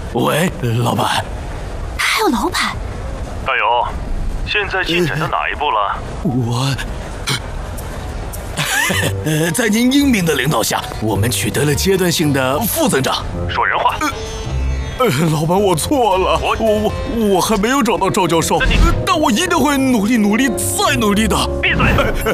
喂，老板。 他还有老板。 大友，现在进展到哪一步了？ 在您英明的领导下，我们取得了阶段性的副增长。 说人话。 老板，我错了，我还没有找到赵教授，但我一定会努力再努力的。 闭嘴！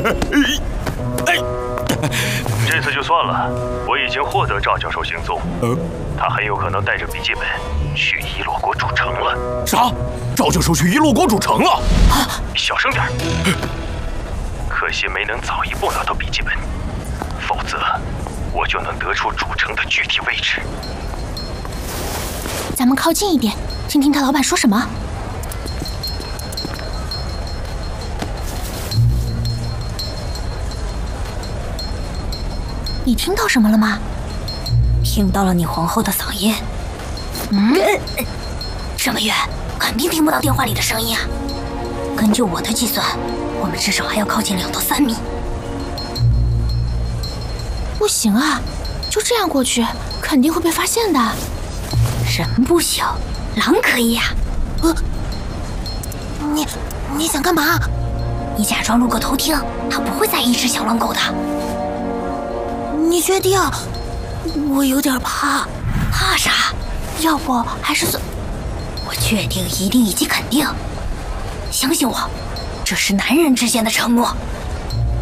这次就算了，我已经获得赵教授行踪，他很有可能带着笔记本去伊洛国主城了。 啥？赵教授去伊洛国主城了？ 小声点。可惜没能早一步拿到笔记本，否则我就能得出主城的具体位置。 咱们靠近一点，听听他老板说什么。你听到什么了吗？ 听到了你皇后的嗓音。这么远，肯定听不到电话里的声音啊。根据我的计算，我们至少还要靠近2到3米。 不行啊，就这样过去，肯定会被发现的。 人不行，狼可以呀。 你想干嘛？ 你假装路过偷听，他不会在意一只小狼狗的。 你确定？我有点怕。 怕啥？ 要不还是算…… 我确定、一定以及肯定。相信我，这是男人之间的承诺。